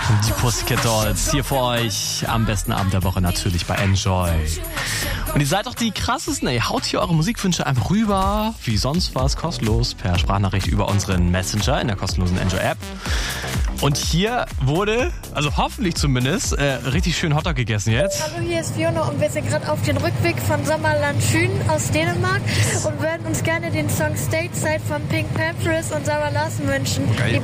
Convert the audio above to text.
Die Pussycat Dolls hier für euch am besten Abend der Woche natürlich bei Enjoy. Und ihr seid doch die krassesten, ey. Haut hier eure Musikwünsche einfach rüber, wie sonst was, kostenlos, per Sprachnachricht über unseren Messenger in der kostenlosen Enjoy-App. Und hier wurde, also hoffentlich zumindest, richtig schön Hotdog gegessen jetzt. Hallo, hier ist Fiona und wir sind gerade auf dem Rückweg von Sommerland Schün aus Dänemark und würden uns gerne den Song Stateside von Pink Panthers und Sarah Larsen wünschen. Geil.